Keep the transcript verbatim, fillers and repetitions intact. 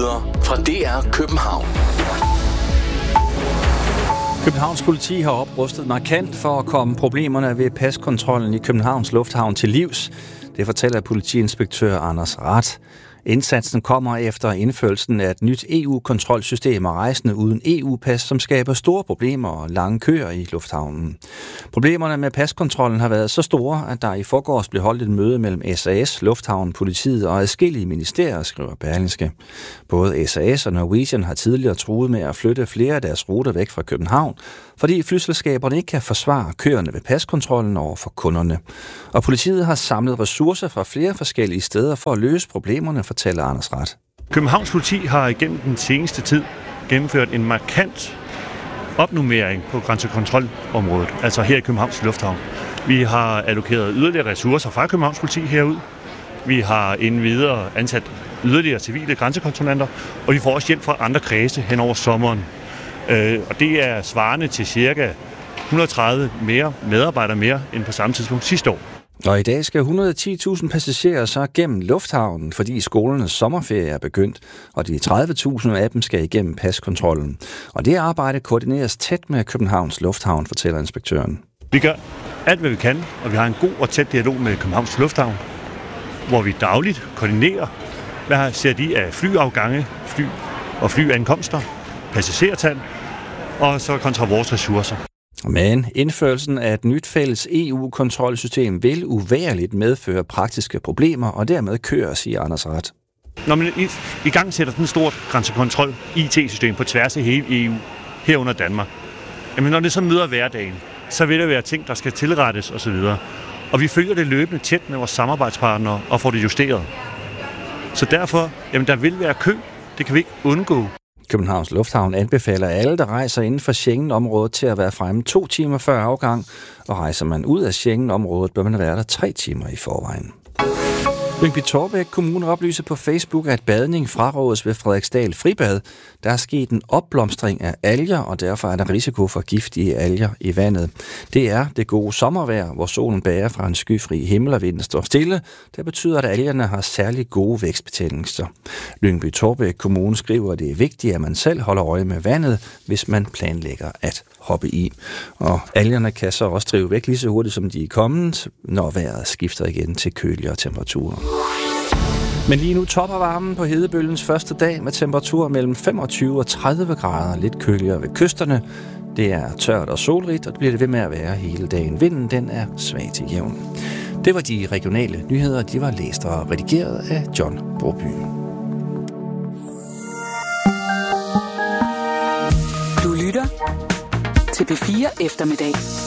Nyheder fra D R København. Københavns politi har oprustet markant for at komme problemerne ved paskontrollen i Københavns Lufthavn til livs. Det fortæller politiinspektør Anders Rath. Indsatsen kommer efter indførelsen af et nyt E U-kontrolsystem af rejsende uden E U-pas, som skaber store problemer og lange køer i lufthavnen. Problemerne med paskontrollen har været så store, at der i forgårs blev holdt et møde mellem S A S, Lufthavnen, politiet og adskillige ministerier, skriver Berlingske. Både S A S og Norwegian har tidligere truet med at flytte flere af deres ruter væk fra København, fordi flyselskaberne ikke kan forsvare køerne ved paskontrollen over for kunderne. Og politiet har samlet ressourcer fra flere forskellige steder for at løse problemerne, fortæller Anders Rath. Københavns politi har igennem den seneste tid gennemført en markant opnummering på grænsekontrolområdet, altså her i Københavns Lufthavn. Vi har allokeret yderligere ressourcer fra Københavns politi herud. Vi har inden videre ansat yderligere civile grænsekontrollanter, og vi får også hjælp fra andre kredse hen over sommeren. Og det er svarende til cirka et hundrede og tredive mere medarbejdere mere end på samme tidspunkt sidste år. Og i dag skal et hundrede og ti tusind passagerer så gennem lufthavnen, fordi skolernes sommerferie er begyndt, og de tredive tusind af dem skal igennem paskontrollen. Og det arbejde koordineres tæt med Københavns Lufthavn, fortæller inspektøren. Vi gør alt, hvad vi kan, og vi har en god og tæt dialog med Københavns Lufthavn, hvor vi dagligt koordinerer, hvad ser de af flyafgange, fly og flyankomster, passagertal, og så kontra vores ressourcer. Men indførelsen af et nyt fælles E U-kontrolsystem vil uværligt medføre praktiske problemer, og dermed kører, siger Anders Rath. Når man i, i gang sætter den store grænsekontrol I T-system på tværs af hele E U, herunder Danmark, jamen når det så møder hverdagen, så vil der være ting, der skal tilrettes osv. Og vi følger det løbende tæt med vores samarbejdspartnere og får det justeret. Så derfor, jamen der vil være kø, det kan vi ikke undgå. Københavns Lufthavn anbefaler alle, der rejser inden for Schengen-området, til at være fremme to timer før afgang, og rejser man ud af Schengen-området, bør man være der tre timer i forvejen. Lyngby-Taarbæk Kommune oplyser på Facebook, at badning frarådes ved Frederiksdal Fribad. Der er sket en opblomstring af alger, og derfor er der risiko for giftige alger i vandet. Det er det gode sommervejr, hvor solen bager fra en skyfri himmel og vinden står stille. Det betyder, at algerne har særlig gode vækstbetingelser. Lyngby-Taarbæk Kommune skriver, at det er vigtigt, at man selv holder øje med vandet, hvis man planlægger at hoppe i. Og algerne kan så også drive væk lige så hurtigt, som de er kommet, når vejret skifter igen til køligere temperaturer. Men lige nu topper varmen på hedebølgens første dag med temperaturer mellem femogtyve og tredive grader, lidt køligere ved kysterne. Det er tørt og solrigt, og det bliver det ved med at være hele dagen. Vinden den er svag til jævn. Det var de regionale nyheder, de var læst og redigeret af John Broby. Du lytter til P fire Eftermiddag.